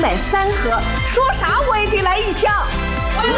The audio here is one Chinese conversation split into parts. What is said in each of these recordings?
来3盒，说啥我也得来1箱。对，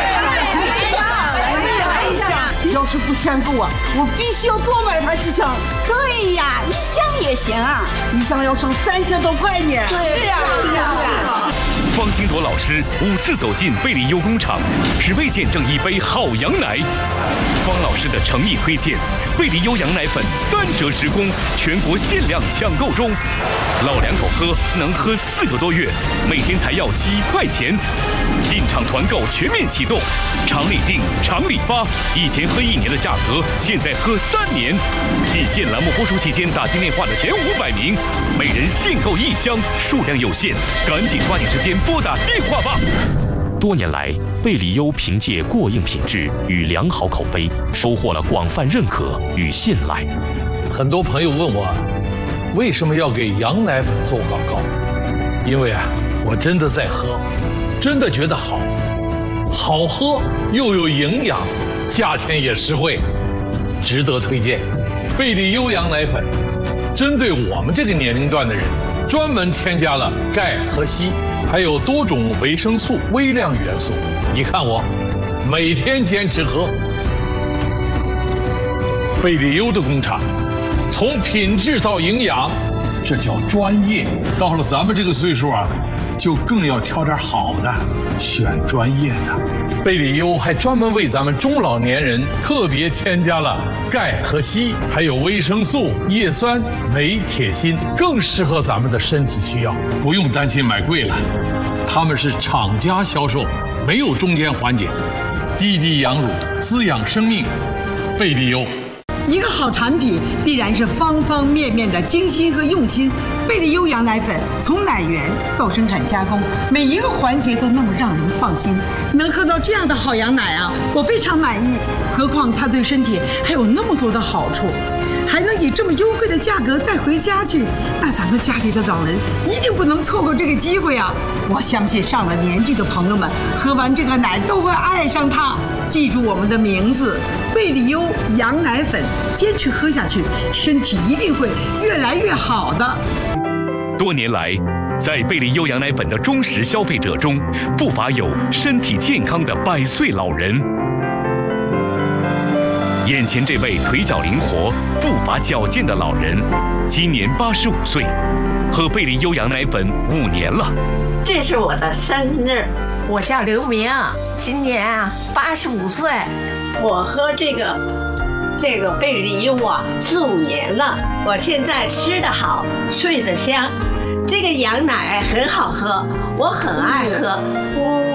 来一箱。 要是不嫌够啊，我必须要多买它几箱。 对呀，1箱也行啊 ，1箱要省3000多块呢。 是啊。 方金铎老师5次走进贝利优工厂，只为见证一杯好羊奶。方老师的诚意推荐，贝利优羊奶粉3折10公，全国限量抢购中。老两口喝能喝4个多月，每天才要几块钱。进场团购全面启动，厂里订，厂里发。以前喝1年的价格，现在喝3年。季限栏目播出期间，打进电话的前500名，每人限购1箱，数量有限，赶紧抓紧时间拨打电话吧。多年来，贝利优凭借过硬品质与良好口碑，收获了广泛认可与信赖。 很多朋友问我，为什么要给羊奶粉做广告？因为我真的在喝，真的觉得好喝又有营养，价钱也实惠，值得推荐。贝利优羊奶粉针对我们这个年龄段的人，专门添加了钙和硒，还有多种维生素、微量元素。你看我每天坚持喝。贝利优的工厂，从品质到营养，这叫专业。到了咱们这个岁数就更要挑点好的，选专业的。贝利优还专门为咱们中老年人特别添加了钙和硒，还有维生素、叶酸、镁、铁、锌，更适合咱们的身体需要，不用担心买贵了。他们是厂家销售，没有中间环节，滴滴羊乳，滋养生命。贝利优。 一个好产品必然是方方面面的精心和用心。贝利优羊奶粉从奶源到生产加工，每一个环节都那么让人放心。能喝到这样的好羊奶我非常满意。何况它对身体还有那么多的好处，还能以这么优惠的价格带回家去，那咱们家里的老人一定不能错过这个机会我相信上了年纪的朋友们喝完这个奶都会爱上它。记住我们的名字，贝利优羊奶粉，坚持喝下去，身体一定会越来越好的。 多年来，在贝利优羊奶粉的忠实消费者中，不乏有身体健康的100岁老人。眼前这位腿脚灵活、步伐矫健的老人，今年85岁，喝贝利优羊奶粉5年了。 这是我的生日，我叫刘明，今年85岁。我喝这个贝利优4、5年了，我现在吃得好，睡得香。这个羊奶很好喝，我很爱喝。